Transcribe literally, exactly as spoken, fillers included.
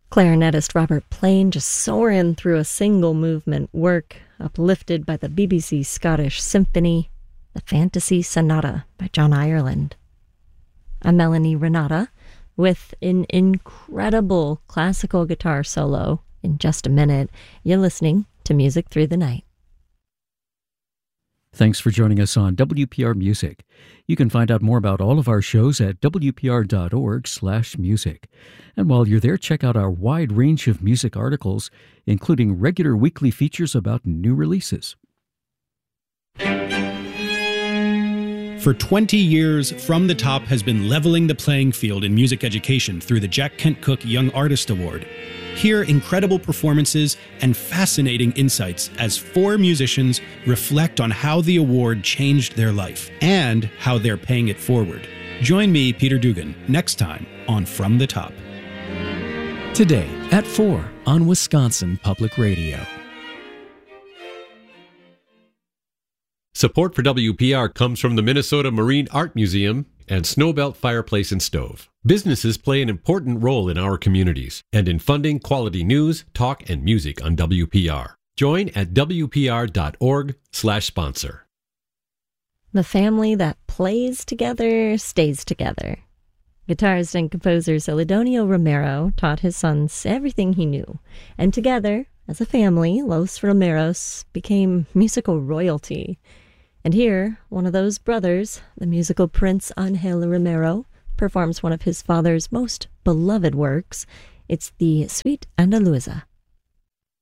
Clarinetist Robert Plain just soaring through a single movement work uplifted by the B B C Scottish Symphony, the Fantasy Sonata by John Ireland. I'm Melanie Renata with an incredible classical guitar solo. In just a minute, you're listening to Music Through the Night. Thanks for joining us on W P R Music. You can find out more about all of our shows at w p r dot org slash music. And while you're there, check out our wide range of music articles, including regular weekly features about new releases. For twenty years, From the Top has been leveling the playing field in music education through the Jack Kent Cooke Young Artist Award. Hear incredible performances and fascinating insights as four musicians reflect on how the award changed their life and how they're paying it forward. Join me, Peter Dugan, next time on From the Top. Today at four on Wisconsin Public Radio. Support for W P R comes from the Minnesota Marine Art Museum and Snowbelt Fireplace and Stove. Businesses play an important role in our communities and in funding quality news, talk, and music on W P R. Join at w p r dot org slash sponsor. The family that plays together stays together. Guitarist and composer Celedonio Romero taught his sons everything he knew, and together, as a family, Los Romeros became musical royalty. And here, one of those brothers, the musical prince Angel Romero, performs one of his father's most beloved works. It's the Suite Andaluza.